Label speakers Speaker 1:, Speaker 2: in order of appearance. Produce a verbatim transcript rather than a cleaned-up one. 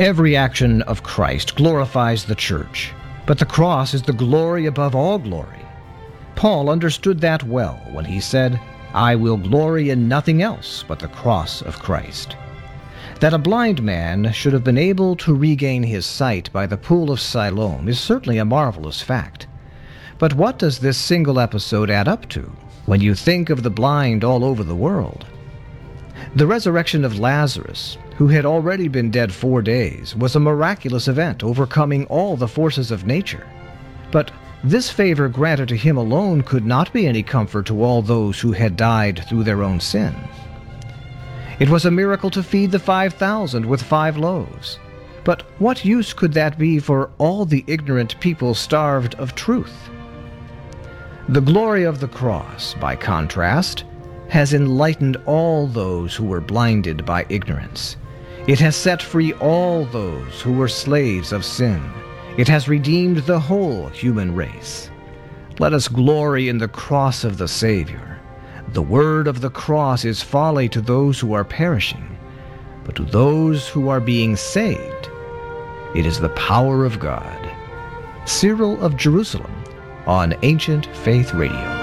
Speaker 1: Every action of Christ glorifies the church, but the cross is the glory above all glory. Paul understood that well when he said, "I will glory in nothing else but the cross of Christ." That a blind man should have been able to regain his sight by the pool of Siloam is certainly a marvelous fact. But what does this single episode add up to when you think of the blind all over the world? The resurrection of Lazarus, who had already been dead four days, was a miraculous event overcoming all the forces of nature. But this favor granted to him alone could not be any comfort to all those who had died through their own sin. It was a miracle to feed the five thousand with five loaves. But what use could that be for all the ignorant people starved of truth? The glory of the cross, by contrast, has enlightened all those who were blinded by ignorance. It has set free all those who were slaves of sin. It has redeemed the whole human race. Let us glory in the cross of the Savior. The word of the cross is folly to those who are perishing, but to those who are being saved, it is the power of God. Cyril of Jerusalem on Ancient Faith Radio.